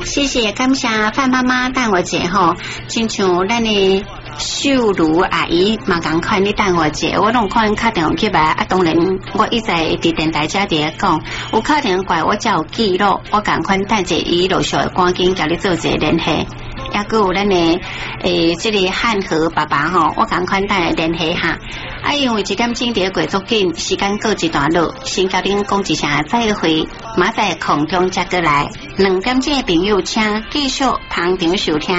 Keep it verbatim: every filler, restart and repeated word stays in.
谢谢，感谢范妈妈带我节吼，亲像咱的秀如阿姨嘛共款，你带我节，我拢看打电话去吧。啊，当然我一直伫电台遮伫讲，有打电话怪我才有记录，我共款带者伊陆续赶紧甲你做一个联系。也佮有咱的诶，这个汉和爸爸吼，我共款带来联系下。啊，因为一点钟伫过足紧，时间过一段落，先甲恁讲一声再会，马在空中接过来。两点钟的朋友，请继续旁听收听。